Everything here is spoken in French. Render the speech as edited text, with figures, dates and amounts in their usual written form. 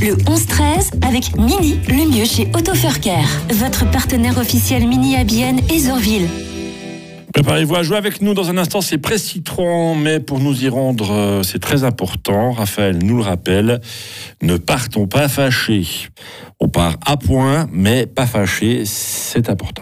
Le 11-13 avec Mini, le mieux chez Auto Furker. Votre partenaire officiel Mini à Bienne et Zorville. Préparez-vous à jouer avec nous dans un instant, c'est Presse-Citron, mais pour nous y rendre, c'est très important. Raphaël nous le rappelle, ne partons pas fâchés. On part à point, mais pas fâchés, c'est important.